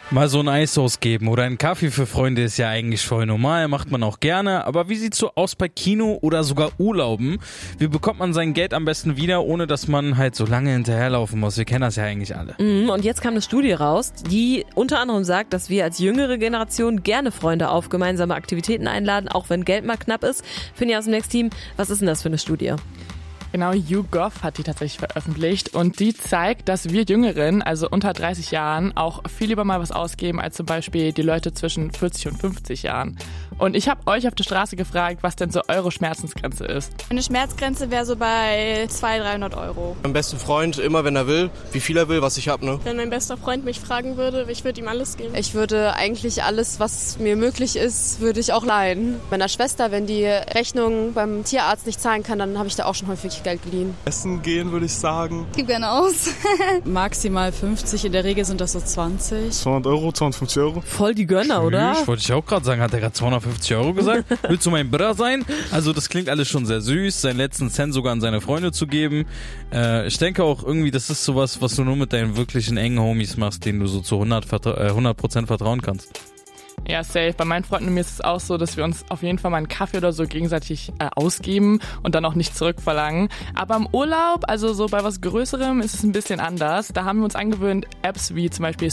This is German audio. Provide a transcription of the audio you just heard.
Mal so ein Eis ausgeben oder einen Kaffee für Freunde ist ja eigentlich voll normal, macht man auch gerne. Aber wie sieht's so aus bei Kino oder sogar Urlauben? Wie bekommt man sein Geld am besten wieder, ohne dass man halt so lange hinterherlaufen muss? Wir kennen das ja eigentlich alle. Und jetzt kam eine Studie raus, die unter anderem sagt, dass wir als jüngere Generation gerne Freunde auf gemeinsame Aktivitäten einladen, auch wenn Geld mal knapp ist. Finja aus dem Next Team, was ist denn das für eine Studie? Genau, YouGov hat die tatsächlich veröffentlicht und die zeigt, dass wir Jüngeren, also unter 30 Jahren, auch viel lieber mal was ausgeben als zum Beispiel die Leute zwischen 40 und 50 Jahren. Und ich habe euch auf der Straße gefragt, was denn so eure Schmerzensgrenze ist. Meine Schmerzgrenze wäre so bei 200-300 €. Mein besten Freund, immer wenn er will, wie viel er will, was ich habe, ne? Wenn mein bester Freund mich fragen würde, ich würde ihm alles geben. Ich würde eigentlich alles, was mir möglich ist, würde ich auch leihen. Meiner Schwester, wenn die Rechnung beim Tierarzt nicht zahlen kann, dann habe ich da auch schon häufig Geld geliehen. Essen gehen, würde ich sagen. Gib gerne aus. Maximal 50, in der Regel sind das so 20. 200 €, 250 €. Voll die Gönner, oder? Ich wollte ich auch gerade sagen, hat er gerade 250 € gesagt? Willst du mein Bruder sein? Also das klingt alles schon sehr süß, seinen letzten Cent sogar an seine Freunde zu geben. Ich denke auch irgendwie, das ist sowas, was du nur mit deinen wirklichen engen Homies machst, denen du so zu 100% vertrauen kannst. Ja, safe. Bei meinen Freunden und mir ist es auch so, dass wir uns auf jeden Fall mal einen Kaffee oder so gegenseitig ausgeben und dann auch nicht zurückverlangen. Aber im Urlaub, also so bei was Größerem, ist es ein bisschen anders. Da haben wir uns angewöhnt, Apps wie zum Beispiel